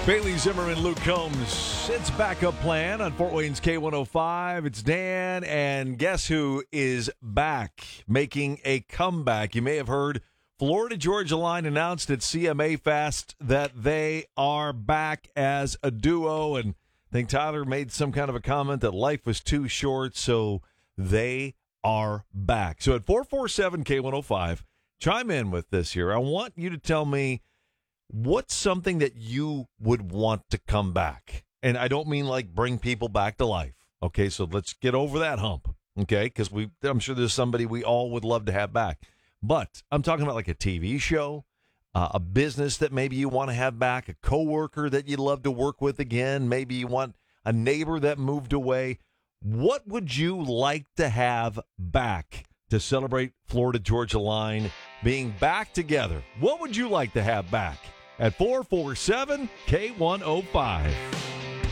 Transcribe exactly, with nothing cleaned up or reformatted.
Bailey Zimmerman, Luke Combs. It's Backup Plan on Fort Wayne's K one oh five. It's Dan, and guess who is back, making a comeback? You may have heard Florida Georgia Line announced at C M A Fest that they are back as a duo, and I think Tyler made some kind of a comment that life was too short, so they are back. So at four four seven K one oh five, chime in with this here. I want you to tell me, what's something that you would want to come back? And I don't mean like bring people back to life. Okay, so let's get over that hump. Okay, because we, I'm sure there's somebody we all would love to have back. But I'm talking about like a T V show, uh, a business that maybe you want to have back, a coworker that you'd love to work with again. Maybe you want a neighbor that moved away. What would you like to have back to celebrate Florida Georgia Line being back together? What would you like to have back? At four four seven K one oh five.